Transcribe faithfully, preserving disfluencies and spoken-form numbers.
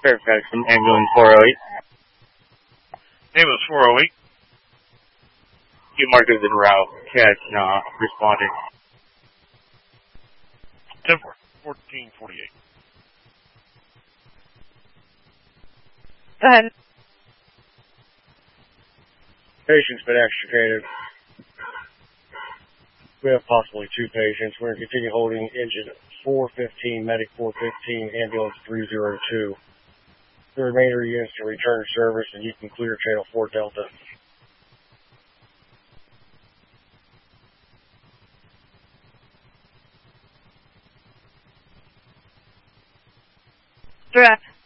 Fairfax from ambulance four oh eight. Ambulance four oh eight. You marked as en route. Catch, nah, responding. ten fourteen forty-eight. Go ahead. Patient's been extricated. We have possibly two patients. We're going to continue holding engine four fifteen, medic four fifteen, ambulance three oh two. The remainder units can return to service and you can clear channel four Delta. Direct.